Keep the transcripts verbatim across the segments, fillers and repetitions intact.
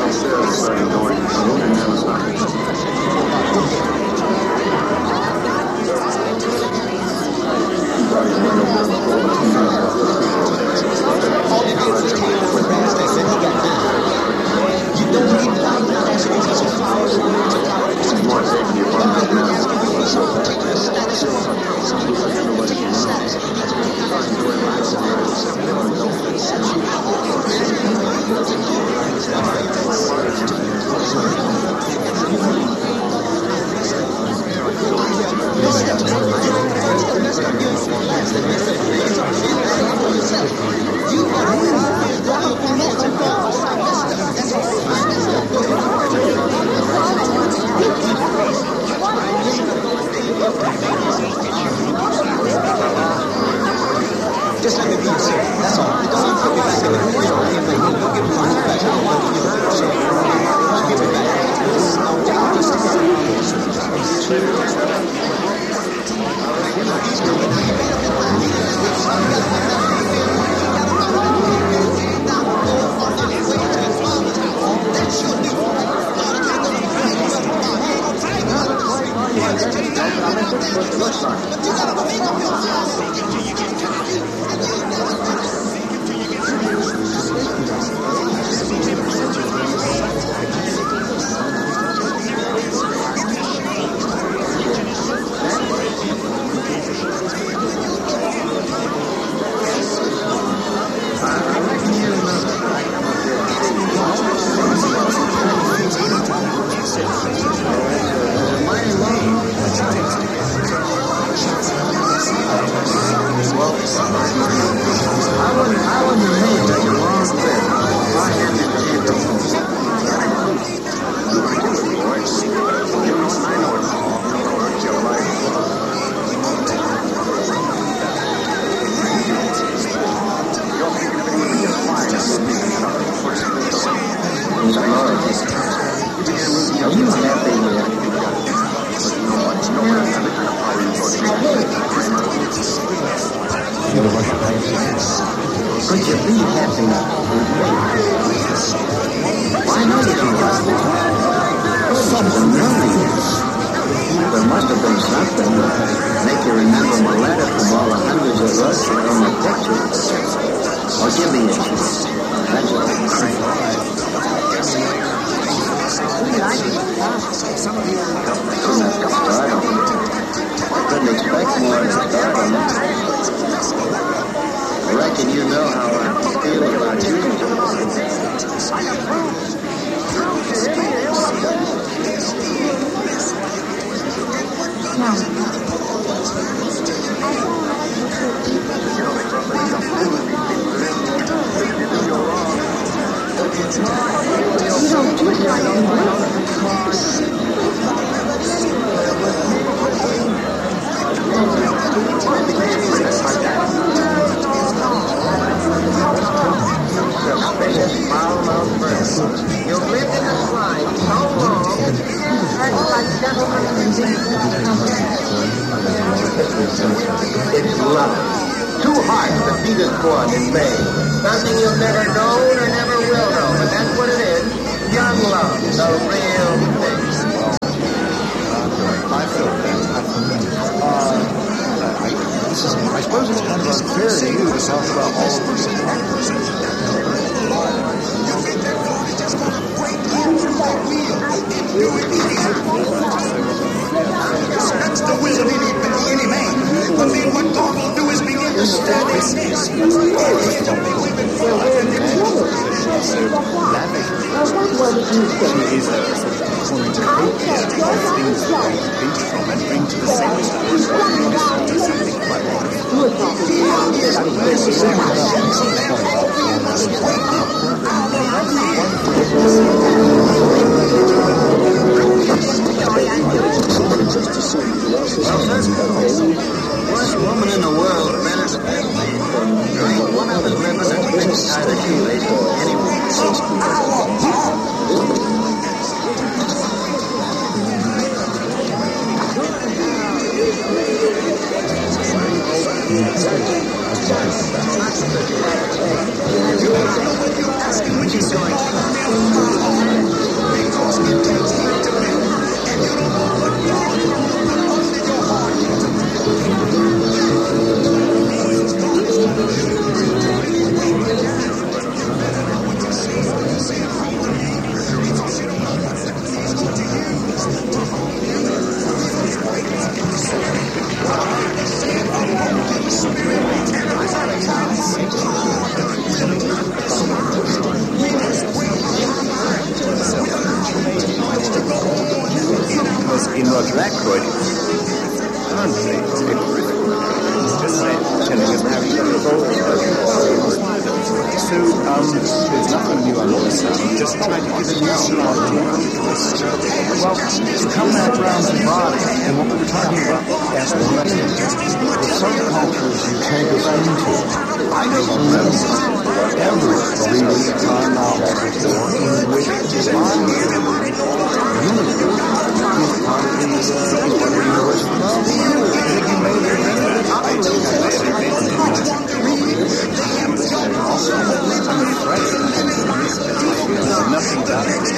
Thank you. Well, to come back around to the body, and what we were talking about as the certain cultures you take us into, I don't remember ever reading a time novel before in which the body universe is part of the uh, universe. Have you made it? I don't have also, I'm afraid nothing about it.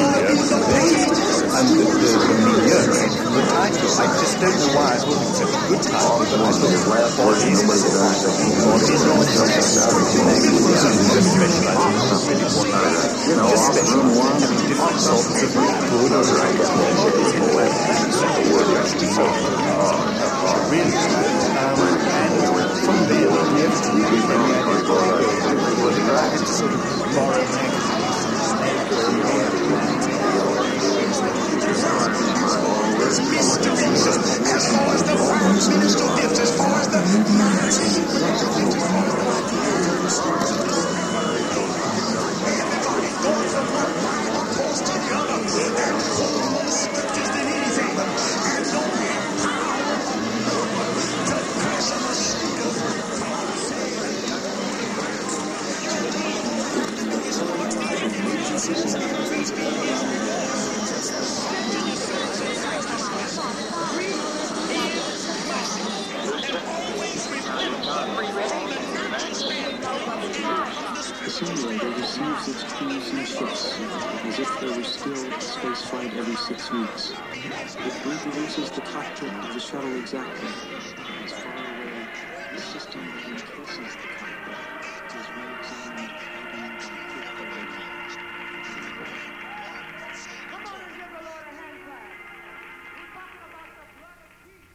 And the, the, the milieu, the title, I just don't know why I thought it was such a good title, but I thought it was bodies is the title, bodies on the just specializing in really one just specializing in having different sorts of good or right is in web so really um, and from there we have to really bring that in sort of borrow as far as the fire's minister gift, as far as the every six weeks. It reproduces the cockpit of the shuttle exactly. As far away, the system that encases the cockpit is re-examined again by critical radio. Come on and give the Lord a hand clap. We're talking about the blood of Jesus.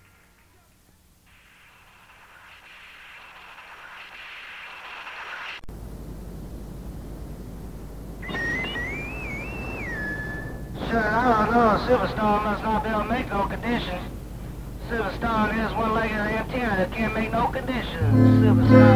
Sure, I don't know. Silverstone must not be able to make no conditions. Silverstone is one-legged antenna that can't make no conditions. Silverstone.